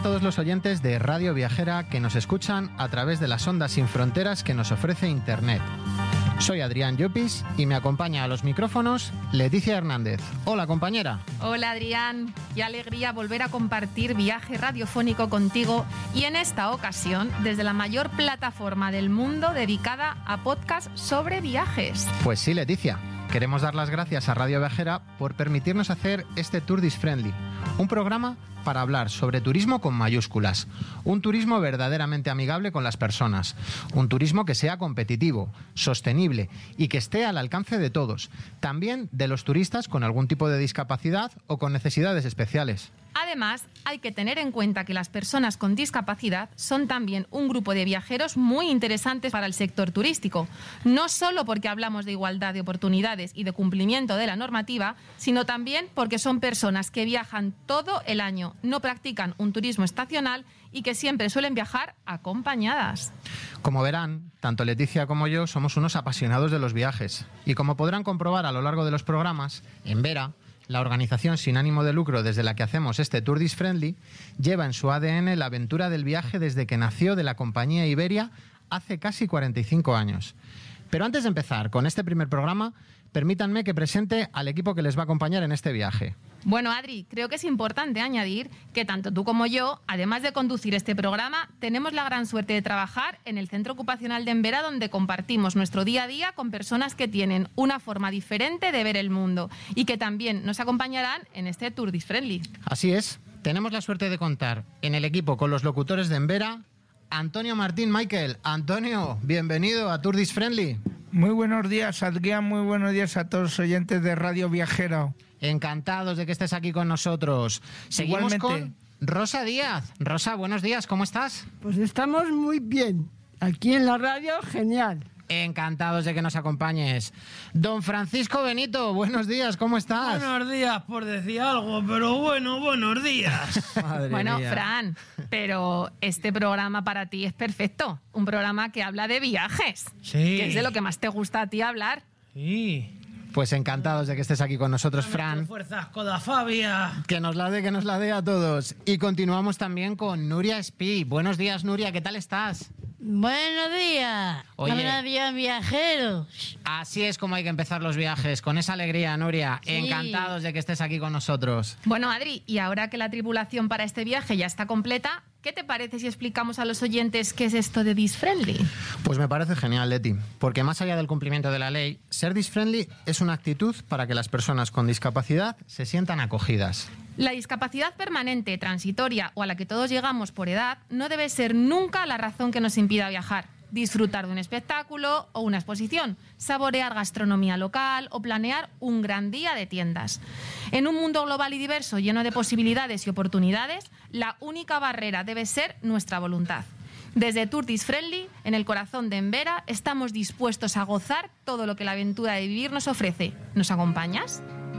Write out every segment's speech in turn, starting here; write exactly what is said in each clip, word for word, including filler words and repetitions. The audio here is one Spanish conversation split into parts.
todos los oyentes de Radio Viajera que nos escuchan a través de las ondas sin fronteras que nos ofrece Internet. Soy Adrián Llopis y me acompaña a los micrófonos Leticia Hernández. Hola, compañera. Hola, Adrián. Qué alegría volver a compartir viaje radiofónico contigo y en esta ocasión desde la mayor plataforma del mundo dedicada a podcasts sobre viajes. Pues sí, Leticia. Queremos dar las gracias a Radio Viajera por permitirnos hacer este Tourist Friendly, un programa para hablar sobre turismo con mayúsculas, un turismo verdaderamente amigable con las personas, un turismo que sea competitivo, sostenible y que esté al alcance de todos, también de los turistas con algún tipo de discapacidad o con necesidades especiales. Además, hay que tener en cuenta que las personas con discapacidad son también un grupo de viajeros muy interesantes para el sector turístico, no solo porque hablamos de igualdad de oportunidades y de cumplimiento de la normativa, sino también porque son personas que viajan todo el año, no practican un turismo estacional y que siempre suelen viajar acompañadas. Como verán, tanto Leticia como yo somos unos apasionados de los viajes y como podrán comprobar a lo largo de los programas, en Vera, la organización sin ánimo de lucro desde la que hacemos este Tourist Friendly, lleva en su A D N la aventura del viaje desde que nació de la compañía Iberia hace casi cuarenta y cinco años. Pero antes de empezar con este primer programa, permítanme que presente al equipo que les va a acompañar en este viaje. Bueno, Adri, creo que es importante añadir que tanto tú como yo, además de conducir este programa, tenemos la gran suerte de trabajar en el Centro Ocupacional de Embera, donde compartimos nuestro día a día con personas que tienen una forma diferente de ver el mundo y que también nos acompañarán en este Tourist Friendly. Así es, tenemos la suerte de contar en el equipo con los locutores de Embera, Antonio Martín Michael. Antonio, bienvenido a Tourist Friendly. Muy buenos días, Adrián, muy buenos días a todos los oyentes de Radio Viajera. Encantados de que estés aquí con nosotros. Seguimos Igualmente. con Rosa Díaz. Rosa, buenos días, ¿cómo estás? Pues estamos muy bien. Aquí en la radio, genial. Encantados de que nos acompañes. Don Francisco Benito, buenos días, ¿cómo estás? Buenos días, por decir algo, pero bueno, buenos días. Madre bueno, mía. Fran, pero este programa para ti es perfecto. Un programa que habla de viajes. Sí. Que es de lo que más te gusta a ti hablar. Sí. Pues encantados de que estés aquí con nosotros, Fran. Fuerzas Codafabia. Que nos la dé, que nos la dé a todos. Y continuamos también con Nuria Espí. Buenos días, Nuria, ¿qué tal estás? Buenos días. Oye. Buenos días, viajeros. Así es como hay que empezar los viajes, con esa alegría, Nuria. Sí. Encantados de que estés aquí con nosotros. Bueno, Adri, y ahora que la tripulación para este viaje ya está completa, ¿qué te parece si explicamos a los oyentes qué es esto de Disfriendly? Pues me parece genial, Leti, porque más allá del cumplimiento de la ley, ser Disfriendly es una actitud para que las personas con discapacidad se sientan acogidas. La discapacidad permanente, transitoria o a la que todos llegamos por edad no debe ser nunca la razón que nos impida viajar. Disfrutar de un espectáculo o una exposición, saborear gastronomía local o planear un gran día de tiendas. En un mundo global y diverso lleno de posibilidades y oportunidades, la única barrera debe ser nuestra voluntad. Desde Tourist Friendly, en el corazón de Embera, estamos dispuestos a gozar todo lo que la aventura de vivir nos ofrece. ¿Nos acompañas?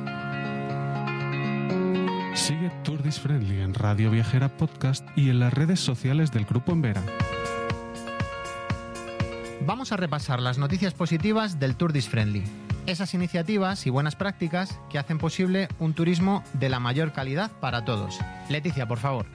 Sigue Tourist Friendly en Radio Viajera Podcast y en las redes sociales del Grupo Embera. Vamos a repasar las noticias positivas del Tourist Friendly. Esas iniciativas y buenas prácticas que hacen posible un turismo de la mayor calidad para todos. Leticia, por favor.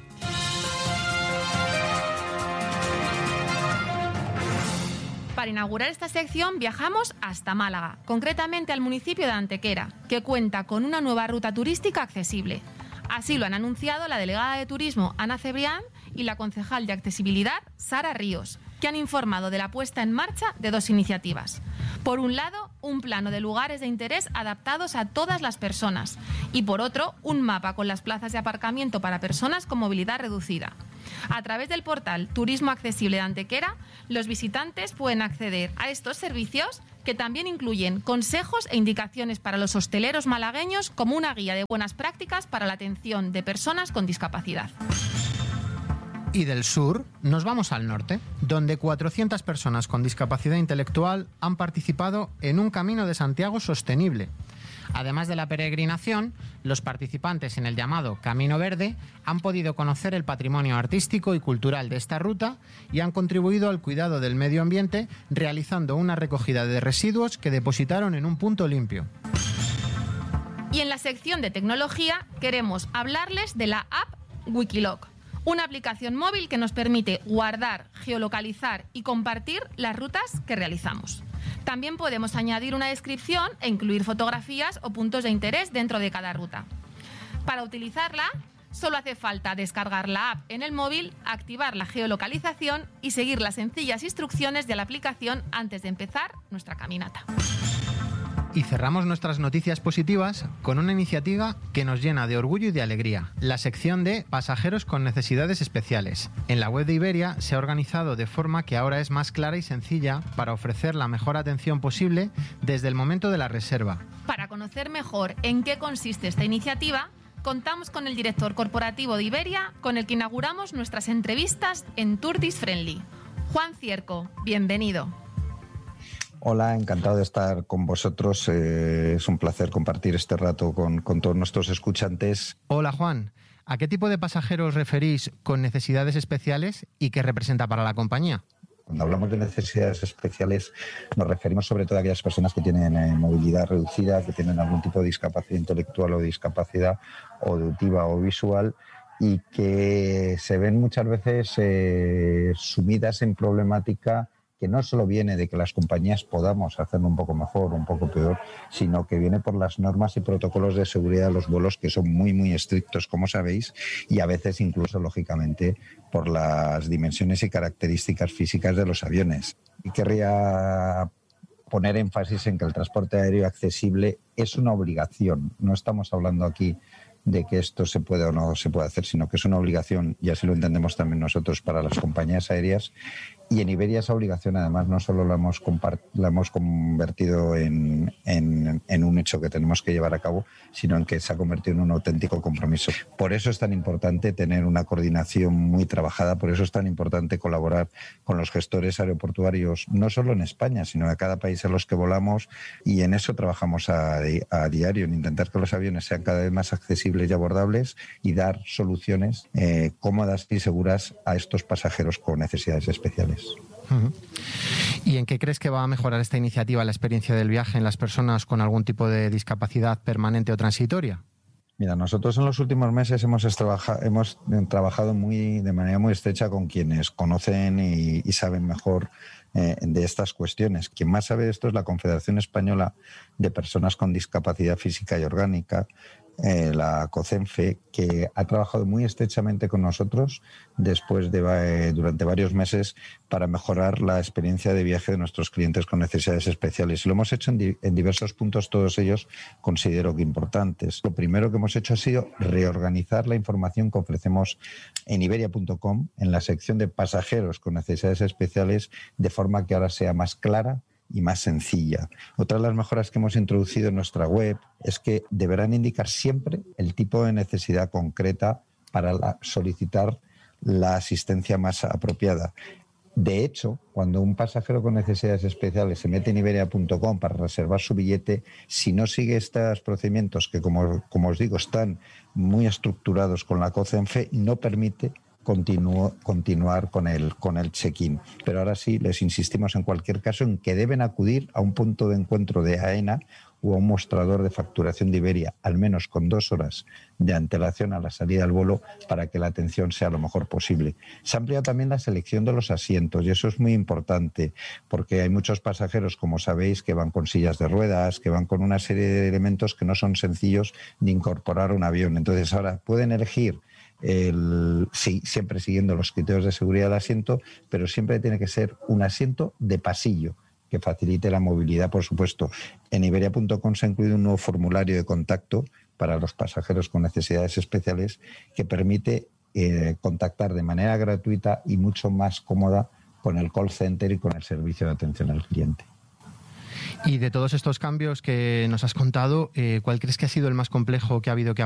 Para inaugurar esta sección viajamos hasta Málaga, concretamente al municipio de Antequera, que cuenta con una nueva ruta turística accesible. Así lo han anunciado la delegada de Turismo, Ana Cebrián, y la concejal de Accesibilidad, Sara Ríos, que han informado de la puesta en marcha de dos iniciativas. Por un lado, un plano de lugares de interés adaptados a todas las personas y por otro, un mapa con las plazas de aparcamiento para personas con movilidad reducida. A través del portal Turismo Accesible de Antequera, los visitantes pueden acceder a estos servicios que también incluyen consejos e indicaciones para los hosteleros malagueños como una guía de buenas prácticas para la atención de personas con discapacidad. Y del sur nos vamos al norte, donde cuatrocientas personas con discapacidad intelectual han participado en un Camino de Santiago sostenible. Además de la peregrinación, los participantes en el llamado Camino Verde han podido conocer el patrimonio artístico y cultural de esta ruta y han contribuido al cuidado del medio ambiente realizando una recogida de residuos que depositaron en un punto limpio. Y en la sección de tecnología queremos hablarles de la app Wikiloc, Una aplicación móvil que nos permite guardar, geolocalizar y compartir las rutas que realizamos. También podemos añadir una descripción e incluir fotografías o puntos de interés dentro de cada ruta. Para utilizarla, solo hace falta descargar la app en el móvil, activar la geolocalización y seguir las sencillas instrucciones de la aplicación antes de empezar nuestra caminata. Y cerramos nuestras noticias positivas con una iniciativa que nos llena de orgullo y de alegría, la sección de pasajeros con necesidades especiales. En la web de Iberia se ha organizado de forma que ahora es más clara y sencilla para ofrecer la mejor atención posible desde el momento de la reserva. Para conocer mejor en qué consiste esta iniciativa, contamos con el director corporativo de Iberia, con el que inauguramos nuestras entrevistas en Tourist Friendly. Juan Cierco, bienvenido. Hola, encantado de estar con vosotros. Eh, es un placer compartir este rato con, con todos nuestros escuchantes. Hola, Juan. ¿A qué tipo de pasajeros referís con necesidades especiales y qué representa para la compañía? Cuando hablamos de necesidades especiales nos referimos sobre todo a aquellas personas que tienen eh, movilidad reducida, que tienen algún tipo de discapacidad intelectual o discapacidad auditiva o visual y que se ven muchas veces eh, sumidas en problemática que no solo viene de que las compañías podamos hacerlo un poco mejor o un poco peor, sino que viene por las normas y protocolos de seguridad de los vuelos que son muy, muy estrictos, como sabéis, y a veces incluso, lógicamente, por las dimensiones y características físicas de los aviones. Y querría poner énfasis en que el transporte aéreo accesible es una obligación. No estamos hablando aquí de que esto se puede o no se puede hacer, sino que es una obligación, y así lo entendemos también nosotros, para las compañías aéreas. Y en Iberia esa obligación, además, no solo la hemos, la hemos convertido en, en, en un hecho que tenemos que llevar a cabo, sino en que se ha convertido en un auténtico compromiso. Por eso es tan importante tener una coordinación muy trabajada, por eso es tan importante colaborar con los gestores aeroportuarios, no solo en España, sino en cada país en los que volamos, y en eso trabajamos a, a diario, en intentar que los aviones sean cada vez más accesibles y abordables y dar soluciones eh, cómodas y seguras a estos pasajeros con necesidades especiales. Uh-huh. ¿Y en qué crees que va a mejorar esta iniciativa la experiencia del viaje en las personas con algún tipo de discapacidad permanente o transitoria? Mira, nosotros en los últimos meses hemos, trabaja, hemos trabajado muy, de manera muy estrecha con quienes conocen y, y saben mejor eh, de estas cuestiones. Quien más sabe de esto es la Confederación Española de Personas con Discapacidad Física y Orgánica, Eh, la COCENFE, que ha trabajado muy estrechamente con nosotros después de eh, durante varios meses para mejorar la experiencia de viaje de nuestros clientes con necesidades especiales. Y lo hemos hecho en, di- en diversos puntos, todos ellos considero que importantes. Lo primero que hemos hecho ha sido reorganizar la información que ofrecemos en iberia punto com, en la sección de pasajeros con necesidades especiales, de forma que ahora sea más clara y más sencilla. Otra de las mejoras que hemos introducido en nuestra web es que deberán indicar siempre el tipo de necesidad concreta para la, solicitar la asistencia más apropiada. De hecho, cuando un pasajero con necesidades especiales se mete en iberia punto com para reservar su billete, si no sigue estos procedimientos que, como, como os digo, están muy estructurados con la COCENFE, no permite Continuo, continuar con el, con el check-in. Pero ahora sí, les insistimos en cualquier caso en que deben acudir a un punto de encuentro de AENA o a un mostrador de facturación de Iberia, al menos con dos horas de antelación a la salida del vuelo, para que la atención sea lo mejor posible. Se ha ampliado también la selección de los asientos, y eso es muy importante, porque hay muchos pasajeros, como sabéis, que van con sillas de ruedas, que van con una serie de elementos que no son sencillos de incorporar a un avión. Entonces ahora pueden elegir El, sí, siempre siguiendo los criterios de seguridad del asiento, pero siempre tiene que ser un asiento de pasillo que facilite la movilidad, por supuesto. En iberia punto com se ha incluido un nuevo formulario de contacto para los pasajeros con necesidades especiales que permite eh, contactar de manera gratuita y mucho más cómoda con el call center y con el servicio de atención al cliente. Y de todos estos cambios que nos has contado, eh, ¿cuál crees que ha sido el más complejo que ha habido que